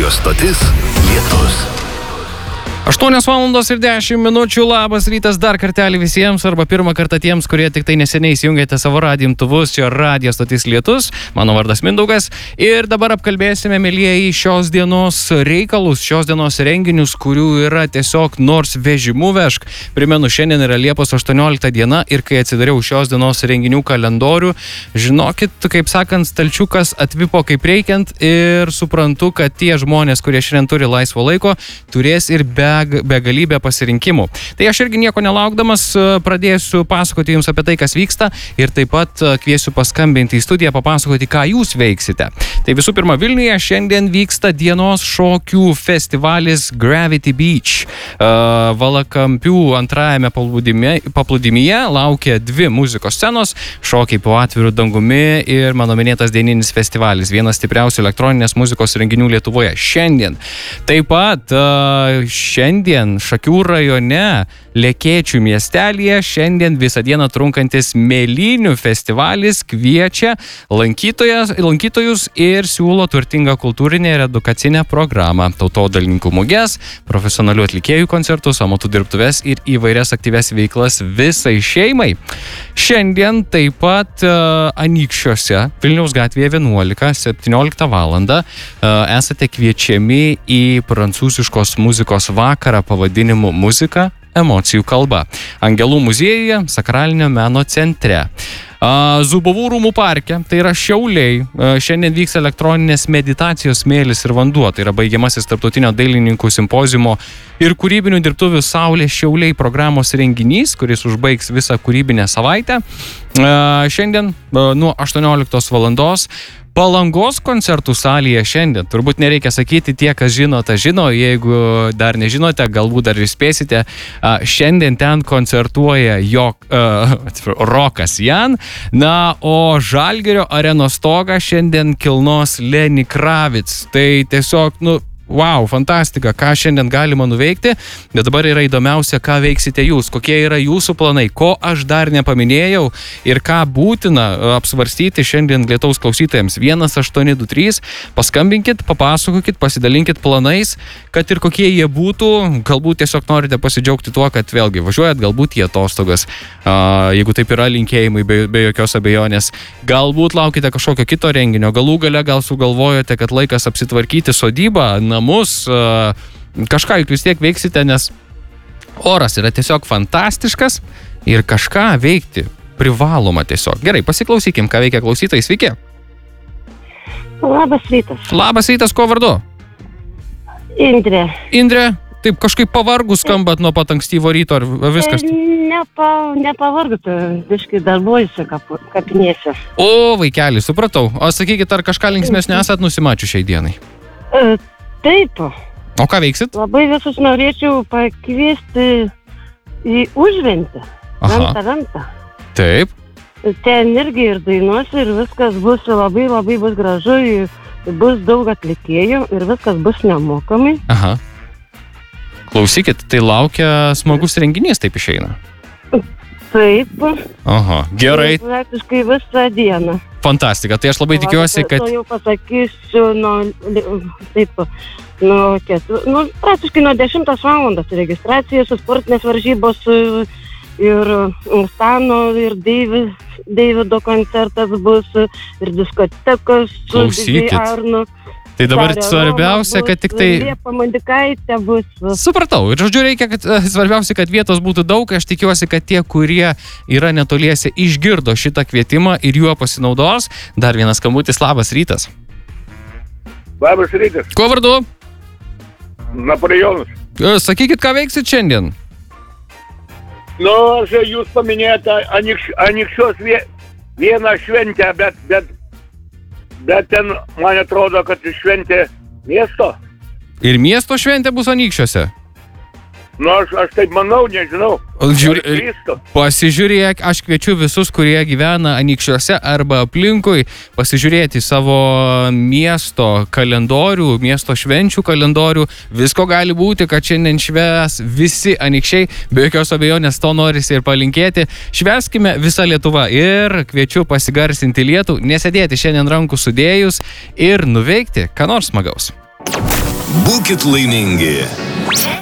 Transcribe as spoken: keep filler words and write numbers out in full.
Radio stotis Lietus. aštuonios valandos ir dešimt minučių. Labas rytas dar kartelį visiems, arba pirmą kartą tiems, kurie tik tai neseniai įsijungėte savo radijo imtuvus. Čia Radio stotis Lietus, mano vardas Mindaugas. Ir dabar apkalbėsime, mielieji, šios dienos reikalus, šios dienos renginius, kurių yra tiesiog nors vežimu vežk. Primenu, šiandien yra Liepos aštuoniolikta diena ir kai atsidariau šios dienos renginių kalendorių, žinokit, kaip sakant, stalčiukas atvipo kaip reikiant ir suprantu, kad tie žmonės, kurie šiandien turi laisvo laiko, turės ir be begalybę pasirinkimų. Tai aš irgi nieko nelaukdamas pradėsiu pasakoti jums apie tai, kas vyksta, ir taip pat kviesiu paskambinti į studiją, papasakoti, ką jūs veiksite. Tai visų pirma, Vilniuje šiandien vyksta dienos šokių festivalis Gravity Beach. Valakampių antrajame paplūdimyje laukia dvi muzikos scenos, šokiai po atvirų dangumi ir mano minėtas dieninis festivalis, vienas stipriausių elektroninės muzikos renginių Lietuvoje. Šiandien. Taip pat šiandien Šiandien Šakių rajone Lekėčių miestelėje šiandien visą dieną trunkantis Mėlynių festivalis kviečia lankytojus ir siūlo turtingą kultūrinę ir edukacinę programą, tautodalininkų muges, profesionalių atlikėjų koncertus, amatų dirbtuves ir įvairias aktyvias veiklas visai šeimai. Šiandien taip pat uh, Anykščiuose, Vilniaus gatvėje vienuolika, septynioliktą valandą uh, esate kviečiami į prancūziškos muzikos vakarą pavadinimu Muzika, emocijų kalba. Angelų muziejuje, Sakralinio meno centre. Zubovų rūmų parke, tai yra Šiauliai, šiandien vyks elektroninės meditacijos Smėlis ir vanduo, tai yra baigiamasis tarptautinio dailininkų simpoziumo ir kūrybinių dirbtuvių Saulė Šiauliai programos renginys, kuris užbaigs visą kūrybinę savaitę. Šiandien nuo aštuonioliktos valandos Palangos koncertų salėje šiandien. Turbūt nereikia sakyti, tie, kas žino, tą žino. Jeigu dar nežinote, galbūt dar ir spėsite. Šiandien ten koncertuoja jok, uh, Rokas Jan. Na, o Žalgirio arenos stogą šiandien kilnos Lenny Kravitz. Tai tiesiog, nu, wow, fantastika, ką šiandien galima nuveikti, bet dabar yra įdomiausia, ką veiksite jūs, kokie yra jūsų planai, ko aš dar nepaminėjau ir ką būtina apsvarstyti šiandien Lietaus klausytojams. vienas aštuoni du trys, paskambinkit, papasakokit, pasidalinkit planais, kad ir kokie jie būtų, galbūt tiesiog norite pasidžiaugti tuo, kad vėlgi važiuojat galbūt į atostogas, a, jeigu taip yra, linkėjimai be, be jokios abejonės, galbūt laukite kažkokio kito renginio, galų gale gal sugalvojote, kad laikas apsitvarkyti sodybą, namus, kažką juk vis tiek veiksite, nes oras yra tiesiog fantastiškas ir kažką veikti privaloma tiesiog. Gerai, pasiklausykim, ką veikia klausytojai. Sveiki. Labas rytas. Labas rytas, kuo vardu? Indrė. Indrė, taip kažkaip pavargus skambat nuo pat ankstyvo ryto, ar viskas? Nepa, nepavargut, biškai darbuojuosi kap, kapinėse. O, vaikeli, supratau. O sakykit, ar kažką linksmesnio esat nusimačiu šiai dienai? E, taip. O ką veiksit? Labai visus norėčiau pakviesti į Užventę. Ventą, ventą. Taip. Ten irgi ir dainuos ir viskas bus labai labai bus gražu, bus daug atlikėjų ir viskas bus nemokamai. Aha. Klausykit, tai laukia smagus renginys, taip išeina. Taip. Aha, gerai. Praktiškai visą dieną. Fantastika, tai aš labai tikiuosi, kad... To jau pasakysiu, nuo, taip, nuo, nu, praktiškai nuo dešimtos valandos registracijos, sportinės varžybos ir Stano ir Deivis, Deivido koncertas bus ir diskotekos su Didžiai Arnu. Tai dabar svarbiausia, kad tik tai... Liepa Mandikaitė bus. Supratau. Ir žodžiu, reikia, kad svarbiausia, kad vietos būtų daug. Aš tikiuosi, kad tie, kurie yra netoliese, išgirdo šitą kvietimą ir juo pasinaudos. Dar vienas skambutis. Labas rytas. Labas rytas. Kuo vardu? Napoleonas. Sakykit, ką veiksit šiandien? Nu, aš jūs paminėjote Anykš, Anykščios vie, vieną šventę, bet... bet Bet ten, man atrodo, kad šventė miesto. Ir miesto šventė bus Anykščiuose? Nu, aš, aš taip manau, nežinau. Žiūrė, pasižiūrėk, aš kviečiu visus, kurie gyvena Anykščiuose arba aplinkui, pasižiūrėti savo miesto kalendorių, miesto švenčių kalendorių. Visko gali būti, kad šiandien švęs visi Anykščiai, be jokios abejonės to norisi ir palinkėti. Švęskime visą Lietuvą ir kviečiu pasigarsinti lietų, nesėdėti šiandien rankų sudėjus ir nuveikti ką nors smagaus. Būkit laimingi. Čia